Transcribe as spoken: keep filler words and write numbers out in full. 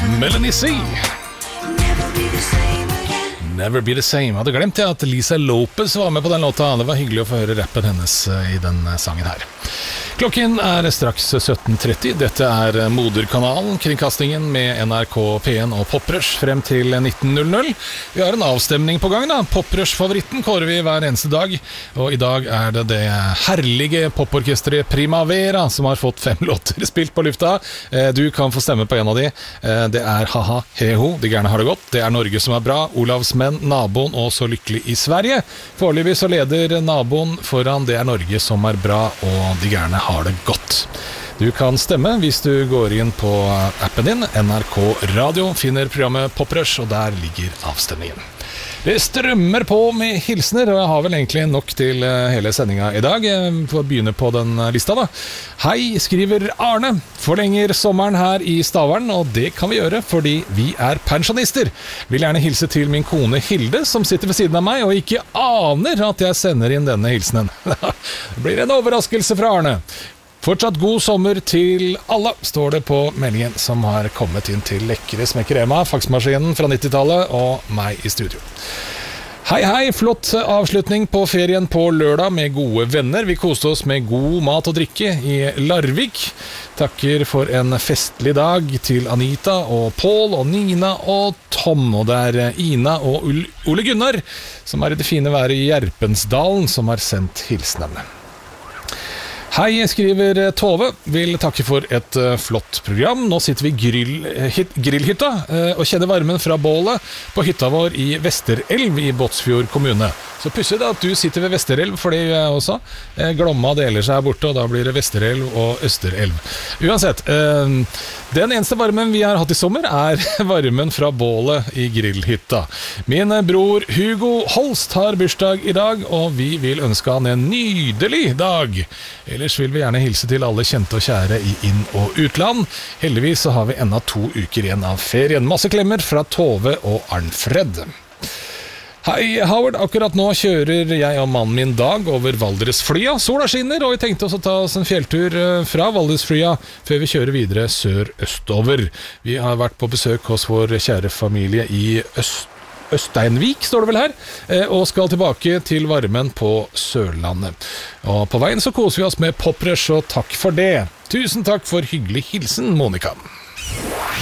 Melanie C. Never be the same. Jeg hadde glemt jeg at Lisa Lopez var med på den låta. Det var hyggelig å få høre rappen hennes i den sangen her. Klokken er straks sytten tretti. Dette er moderkanalen, kringkastingen med N R K P en og Poprush frem til nitten null null. Vi har en avstemning på gang da. Poprush-favoritten kårer vi hver eneste dag. Og i dag er det det herlige poporkestret Primavera som har fått fem låter spilt på lufta. Du kan få stemme på en av de. Det er Haha, Heho, De Gærne har det godt. Det er Norge som er bra. Olavs menn, Naboen og Så lykkelig i Sverige. Foreløpig så leder Naboen foran Det er Norge som er bra, og De Gærne har det godt. Du kan stemme hvis du går inn på appen din, N R K Radio, finner programmet Poprush, og der ligger avstemningen. Det strømmer på med hilsner, og jeg har vel egentlig nok til hele sendinga i dag. For å begynne på den lista da. Hei, skriver Arne. Forlenger sommeren her i Stavern, og det kan vi gjøre fordi vi er pensjonister. Vil gjerne hilse til min kone Hilde, som sitter ved siden av meg, og ikke aner at jeg sender inn denne hilsenen. Det blir en overraskelse fra Arne. Fortsatt god sommer til alle, står det på meldingen som har kommet inn til Lekre Smekkerema, faksmaskinen fra nittitallet og meg i studio. Hei hei, flott avslutning på ferien på lørdag med gode venner. Vi koste oss med god mat og drikke i Larvik. Takker for en festlig dag til Anita og Paul og Nina og Tom. Og det er Ina og Ole Gunnar som er i det fine været i Gjerpensdalen som har sendt hilsnene. Hei, skriver Tove. Vil takke for et uh, flott program. Nå sitter vi i grill, hit, grillhytta uh, og kjenner varmen fra bålet på hytta vår i Vesterelv i Båtsfjord kommune. Så pusselig at du sitter ved Vesterelv, fordi jeg også uh, Glomma deler seg borte, og da blir det Vesterelv og Østerelv. Uansett, uh, den eneste varmen vi har hatt i sommer er varmen fra bålet i grillhytta. Min bror Hugo Holst har bursdag i dag, og vi vil ønske han en nydelig dag. Ellers vil vi gjerne hilse til alle kjente og kjære i inn- og utland. Heldigvis så har vi enda to uker igjen av ferien. Masse klemmer fra Tove og Arnfred. Hei Howard, akkurat nå kjører jeg og mannen min Dag over Valdresflya. Sola skinner, og vi tenkte oss å ta oss en fjelltur fra Valdresflya før vi kjører videre sør-østover. Vi har vært på besøk hos vår kjære familie i Øst Østeinvik, står det vel her, og skal tilbake til varmen på Sørlandet. Og på veien så koser vi oss med Poprush, og takk for det. Tusen takk for hyggelig hilsen, Monika.